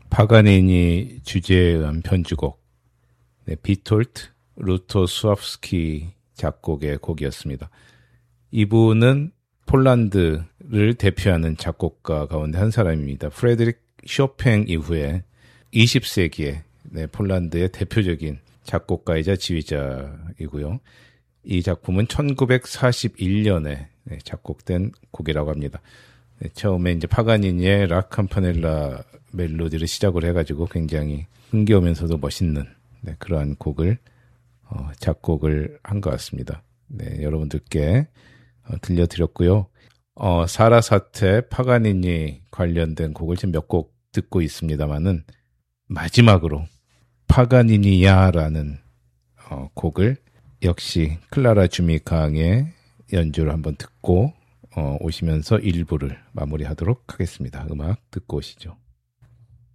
파가니니 주제에 의한 편주곡, 네, 비톨트 루토수아프스키 작곡의 곡이었습니다. 이분은 폴란드를 대표하는 작곡가 가운데 한 사람입니다. 프레드릭 쇼팽 이후에 20세기에 네, 폴란드의 대표적인 작곡가이자 지휘자이고요. 이 작품은 1941년에 네, 작곡된 곡이라고 합니다. 네, 처음에 이제 파가니니의 라 캠파넬라 멜로디를 시작을 해가지고 굉장히 흥겨우면서도 멋있는 네, 그러한 곡을 작곡을 한 것 같습니다. 네, 여러분들께 들려드렸고요. 사라사테 파가니니 관련된 곡을 지금 몇 곡 듣고 있습니다만은 마지막으로 파가니니야라는 곡을 역시 클라라 주미강의 연주를 한번 듣고 오시면서 1부를 마무리하도록 하겠습니다. 음악 듣고 오시죠.